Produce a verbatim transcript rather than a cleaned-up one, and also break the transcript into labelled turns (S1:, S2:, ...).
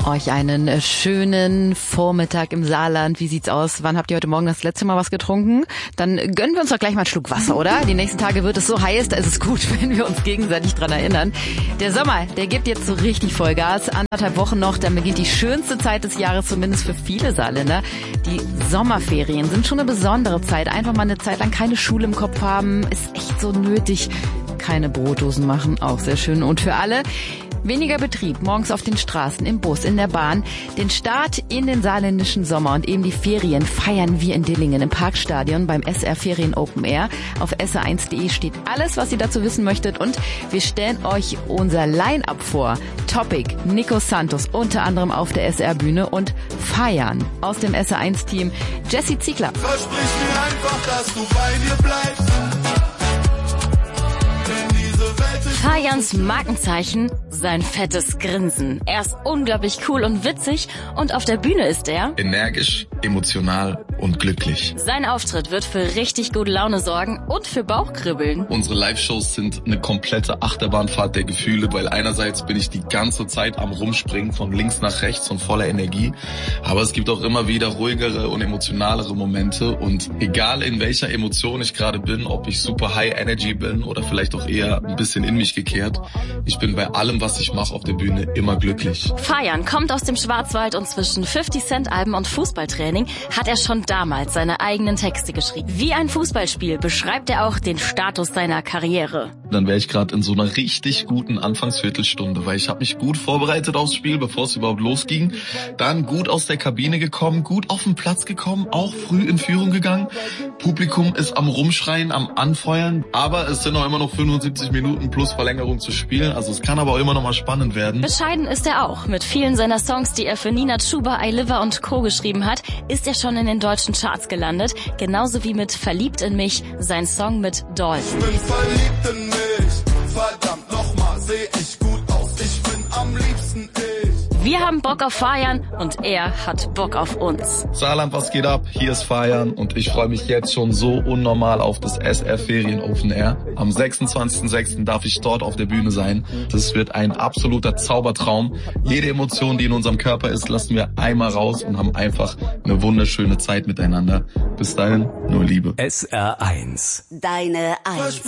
S1: Euch einen äh, schönen Vormittag im Saarland. Wie sieht's aus? Wann habt ihr heute Morgen das letzte Mal was getrunken? Dann gönnen wir uns doch gleich mal einen Schluck Wasser, oder? Die nächsten Tage wird es so heiß, da ist es gut, wenn wir uns gegenseitig dran erinnern. Der Sommer, der gibt jetzt so richtig Vollgas. Anderthalb Wochen noch, dann beginnt die schönste Zeit des Jahres, zumindest für viele Saarländer. Die Sommerferien sind schon eine besondere Zeit. Einfach mal eine Zeit lang keine Schule im Kopf haben, ist echt so nötig. Keine Brotdosen machen, auch sehr schön. Und für alle, weniger Betrieb, morgens auf den Straßen, im Bus, in der Bahn. Den Start in den saarländischen Sommer und eben die Ferien feiern wir in Dillingen im Parkstadion beim S R Ferien Open Air. Auf S R eins punkt de steht alles, was ihr dazu wissen möchtet, und wir stellen euch unser Line-Up vor. Topic, Nico Santos, unter anderem auf der S R-Bühne, und Feiern aus dem S R eins Team, Jesse Ziegler.
S2: Versprich mir einfach, dass du bei mir bleibst.
S3: Fayans Markenzeichen, sein fettes Grinsen. Er ist unglaublich cool und witzig, und auf der Bühne ist er
S4: energisch, emotional und glücklich.
S3: Sein Auftritt wird für richtig gute Laune sorgen und für Bauchkribbeln.
S4: Unsere Live-Shows sind eine komplette Achterbahnfahrt der Gefühle, weil einerseits bin ich die ganze Zeit am Rumspringen von links nach rechts und voller Energie, aber es gibt auch immer wieder ruhigere und emotionalere Momente, und egal in welcher Emotion ich gerade bin, ob ich super High Energy bin oder vielleicht auch eher ein bisschen in mich gekehrt, ich bin bei allem, was ich mache auf der Bühne, immer glücklich.
S3: Fayern kommt aus dem Schwarzwald, und zwischen fifty Cent Alben und Fußballtraining hat er schon damals seine eigenen Texte geschrieben. Wie ein Fußballspiel beschreibt er auch den Status seiner Karriere.
S4: Dann wäre ich gerade in so einer richtig guten Anfangsviertelstunde, weil ich habe mich gut vorbereitet aufs Spiel, bevor es überhaupt losging. Dann gut aus der Kabine gekommen, gut auf den Platz gekommen, auch früh in Führung gegangen. Publikum ist am Rumschreien, am Anfeuern, aber es sind noch immer noch fünfundsiebzig Minuten plus Verlängerung zu spielen, also es kann aber auch immer noch mal spannend werden.
S3: Bescheiden ist er auch. Mit vielen seiner Songs, die er für Nina Chuba, I Liver und Co. geschrieben hat, ist er schon in den deutschen Charts gelandet. Genauso wie mit Verliebt in mich, sein Song mit Doll.
S2: Ich bin verliebt in mich, verdammt nochmal, seh ich gut aus, ich bin am liebsten ich.
S3: Wir haben Bock auf Fayern, und er hat Bock auf uns.
S4: Saarland, was geht ab? Hier ist Fayern, und ich freue mich jetzt schon so unnormal auf das S R Ferien Open Air. Am sechsundzwanzigsten sechsten darf ich dort auf der Bühne sein. Das wird ein absoluter Zaubertraum. Jede Emotion, die in unserem Körper ist, lassen wir einmal raus und haben einfach eine wunderschöne Zeit miteinander. Bis dahin, nur Liebe.
S5: S R eins.
S6: Deine Eins.